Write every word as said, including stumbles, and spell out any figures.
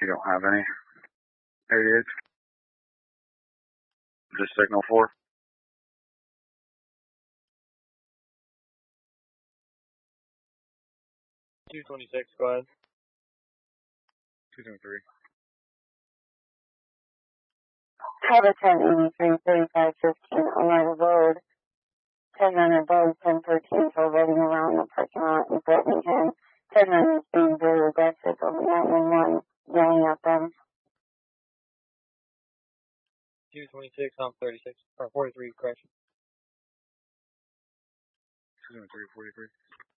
You don't have any. eighty-eight. Just signal four. two twenty-six, go ahead. two twenty-three. Cover ten eighty-three, thirty-five fifteen, Oneida Road. ten nine above, ten thirteen, so riding around the parking lot in Birmingham. ten nine is being very aggressive over nine one one, yelling at them. two twenty-six, I'm thirty-six, or forty-three, correction. two twenty-three, forty-three.